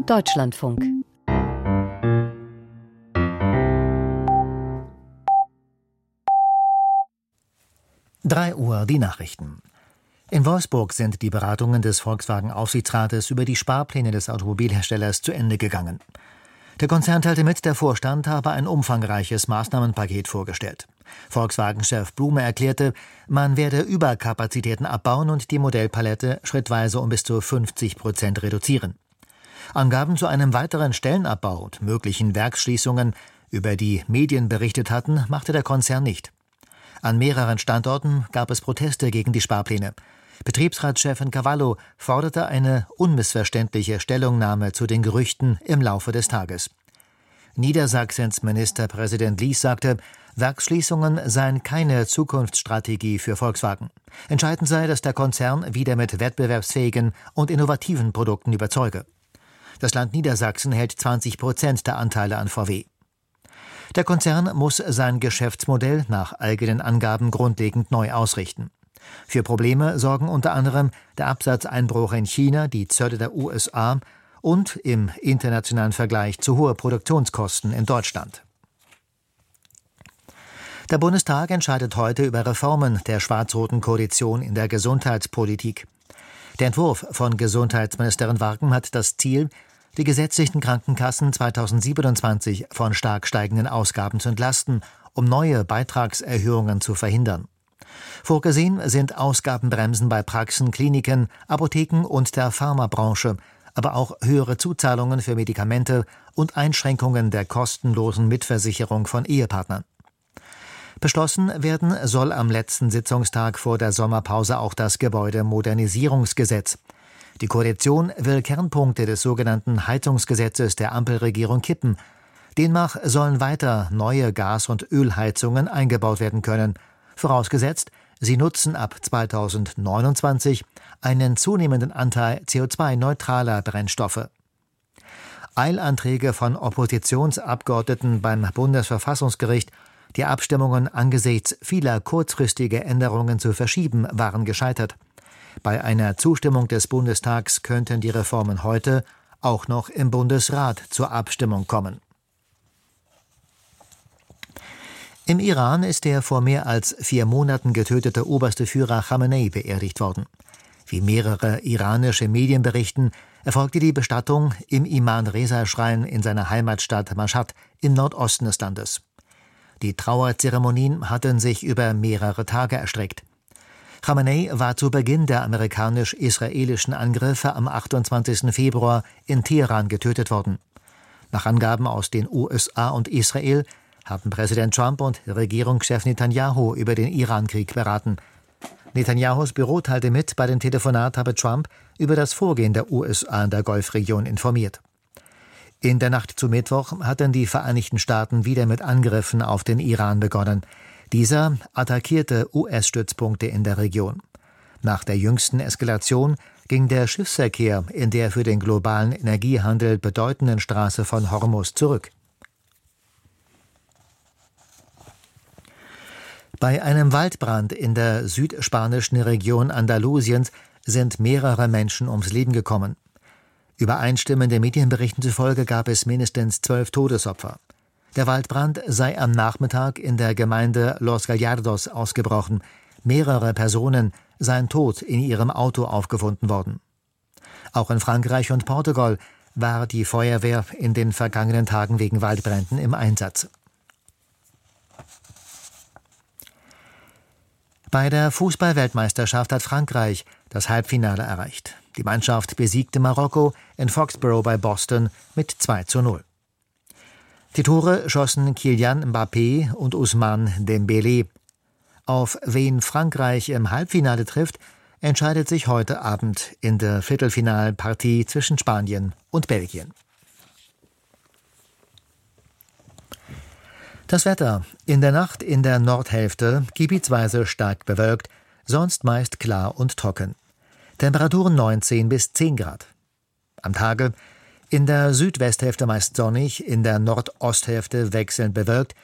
Deutschlandfunk. Uhr, die Nachrichten. In Wolfsburg sind die Beratungen des Volkswagen-Aufsichtsrates über die Sparpläne des Automobilherstellers zu Ende gegangen. Der Konzern teilte mit, der Vorstand habe ein umfangreiches Maßnahmenpaket vorgestellt. Volkswagen-Chef Blume erklärte, man werde Überkapazitäten abbauen und die Modellpalette schrittweise um bis zu 50% reduzieren. Angaben zu einem weiteren Stellenabbau und möglichen Werksschließungen, über die Medien berichtet hatten, machte der Konzern nicht. An mehreren Standorten gab es Proteste gegen die Sparpläne. Betriebsratschefin Cavallo forderte eine unmissverständliche Stellungnahme zu den Gerüchten im Laufe des Tages. Niedersachsens Ministerpräsident Lies sagte, Werksschließungen seien keine Zukunftsstrategie für Volkswagen. Entscheidend sei, dass der Konzern wieder mit wettbewerbsfähigen und innovativen Produkten überzeuge. Das Land Niedersachsen hält 20% der Anteile an VW. Der Konzern muss sein Geschäftsmodell nach eigenen Angaben grundlegend neu ausrichten. Für Probleme sorgen unter anderem der Absatzeinbruch in China, die Zölle der USA und im internationalen Vergleich zu hohe Produktionskosten in Deutschland. Der Bundestag entscheidet heute über Reformen der schwarz-roten Koalition in der Gesundheitspolitik. Der Entwurf von Gesundheitsministerin Warken hat das Ziel, die gesetzlichen Krankenkassen 2027 von stark steigenden Ausgaben zu entlasten, um neue Beitragserhöhungen zu verhindern. Vorgesehen sind Ausgabenbremsen bei Praxen, Kliniken, Apotheken und der Pharmabranche, aber auch höhere Zuzahlungen für Medikamente und Einschränkungen der kostenlosen Mitversicherung von Ehepartnern. Beschlossen werden soll am letzten Sitzungstag vor der Sommerpause auch das Gebäudemodernisierungsgesetz. Die Koalition will Kernpunkte des sogenannten Heizungsgesetzes der Ampelregierung kippen. Demnach sollen weiter neue Gas- und Ölheizungen eingebaut werden können, vorausgesetzt, sie nutzen ab 2029 einen zunehmenden Anteil CO2-neutraler Brennstoffe. Eilanträge von Oppositionsabgeordneten beim Bundesverfassungsgericht, die Abstimmungen angesichts vieler kurzfristiger Änderungen zu verschieben, waren gescheitert. Bei einer Zustimmung des Bundestags könnten die Reformen heute auch noch im Bundesrat zur Abstimmung kommen. Im Iran ist der vor mehr als 4 Monaten getötete oberste Führer Khamenei beerdigt worden. Wie mehrere iranische Medien berichten, erfolgte die Bestattung im Imam-Reza-Schrein in seiner Heimatstadt Mashhad im Nordosten des Landes. Die Trauerzeremonien hatten sich über mehrere Tage erstreckt. Khamenei war zu Beginn der amerikanisch-israelischen Angriffe am 28. Februar in Teheran getötet worden. Nach Angaben aus den USA und Israel haben Präsident Trump und Regierungschef Netanyahu über den Irankrieg beraten. Netanyahus Büro teilte mit, bei dem Telefonat habe Trump über das Vorgehen der USA in der Golfregion informiert. In der Nacht zu Mittwoch hatten die Vereinigten Staaten wieder mit Angriffen auf den Iran begonnen. Dieser attackierte US-Stützpunkte in der Region. Nach der jüngsten Eskalation ging der Schiffsverkehr in der für den globalen Energiehandel bedeutenden Straße von Hormuz zurück. Bei einem Waldbrand in der südspanischen Region Andalusiens sind mehrere Menschen ums Leben gekommen. Übereinstimmende Medienberichten zufolge gab es mindestens 12 Todesopfer. Der Waldbrand sei am Nachmittag in der Gemeinde Los Gallardos ausgebrochen. Mehrere Personen seien tot in ihrem Auto aufgefunden worden. Auch in Frankreich und Portugal war die Feuerwehr in den vergangenen Tagen wegen Waldbränden im Einsatz. Bei der Fußball-Weltmeisterschaft hat Frankreich das Halbfinale erreicht. Die Mannschaft besiegte Marokko in Foxborough bei Boston mit 2:0. Die Tore schossen Kylian Mbappé und Ousmane Dembélé. Auf wen Frankreich im Halbfinale trifft, entscheidet sich heute Abend in der Viertelfinalpartie zwischen Spanien und Belgien. Das Wetter. In der Nacht in der Nordhälfte gebietsweise stark bewölkt, sonst meist klar und trocken. Temperaturen 19 bis 10 Grad. Am Tage in der Südwesthälfte meist sonnig, in der Nordosthälfte wechselnd bewölkt,